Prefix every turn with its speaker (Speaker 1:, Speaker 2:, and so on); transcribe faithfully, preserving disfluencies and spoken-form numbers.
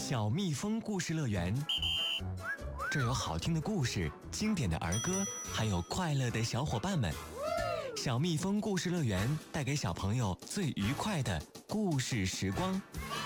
Speaker 1: 小蜜蜂故事乐园，这儿有好听的故事、经典的儿歌，还有快乐的小伙伴们。小蜜蜂故事乐园带给小朋友最愉快的故事时光。